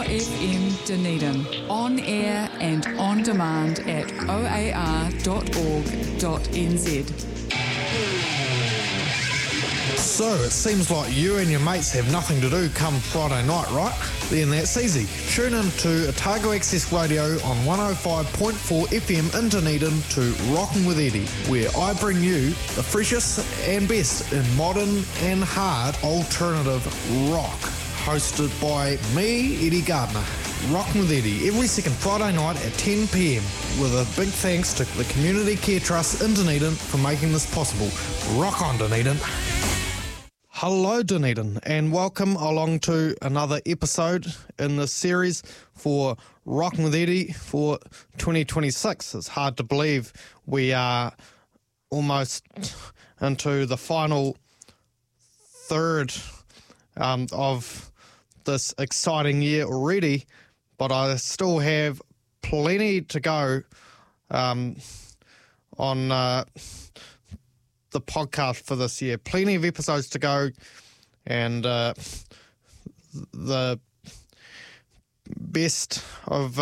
FM Dunedin, on air and on demand at oar.org.nz. So, it seems like you and your mates have nothing to do come Friday night, right? Then that's easy. Tune in to Otago Access Radio on 105.4 FM in Dunedin to Rockin' with Eddie, where I bring you the freshest and best in modern and hard alternative rock. Hosted by me, Eddie Gardner. Rockin' with Eddie every second Friday night at 10 p.m. with a big thanks to the Community Care Trust in Dunedin for making this possible. Rock on, Dunedin. Hello, Dunedin, and welcome along to another episode in this series for Rockin' with Eddie for 2026. It's hard to believe we are almost into the final third of this exciting year already, but I still have plenty to go on the podcast for this year. Plenty of episodes to go, and the best of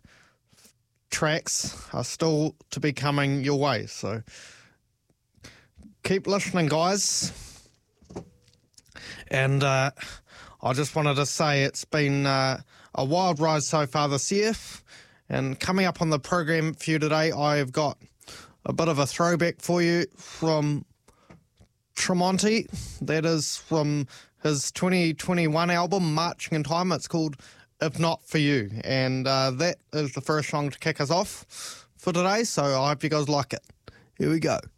tracks are still to be coming your way. So keep listening, guys. And I just wanted to say it's been a wild ride so far this year. And coming up on the program for you today, I've got a bit of a throwback for you from Tremonti. That is from his 2021 album, Marching in Time. It's called If Not For You. And that is the first song to kick us off for today, so I hope you guys like it. Here we go.